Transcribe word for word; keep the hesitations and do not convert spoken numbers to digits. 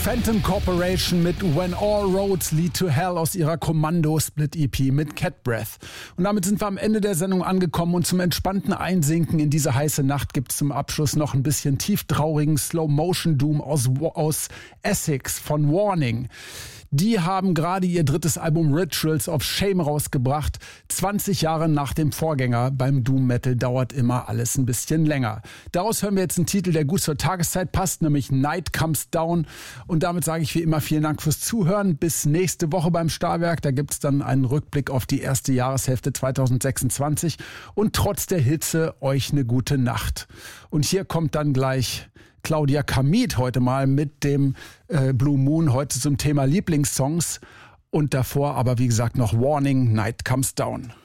Phantom Corporation mit When All Roads Lead to Hell aus ihrer Kommando-Split-E P mit Cat Breath. Und damit sind wir am Ende der Sendung angekommen und zum entspannten Einsinken in diese heiße Nacht gibt es zum Abschluss noch ein bisschen tieftraurigen Slow-Motion-Doom aus, aus Essex von Warning. Die haben gerade ihr drittes Album Rituals of Shame rausgebracht. zwanzig Jahre nach dem Vorgänger. Beim Doom Metal dauert immer alles ein bisschen länger. Daraus hören wir jetzt einen Titel, der gut zur Tageszeit passt, nämlich Night Comes Down. Und damit sage ich wie immer vielen Dank fürs Zuhören. Bis nächste Woche beim Starwerk. Da gibt es dann einen Rückblick auf die erste Jahreshälfte zweitausendsechsundzwanzig. Und trotz der Hitze euch eine gute Nacht. Und hier kommt dann gleich Claudia Kamit heute mal mit dem äh, Blue Moon, heute zum Thema Lieblingssongs und davor aber wie gesagt noch Warning, Night Comes Down.